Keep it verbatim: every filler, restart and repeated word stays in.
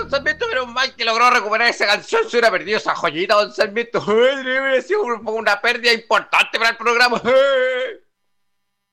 don Sarmiento, pero mal que logró recuperar esa canción, se hubiera perdido esa joyita, don Sarmiento. Hubiera sido una pérdida importante para el programa.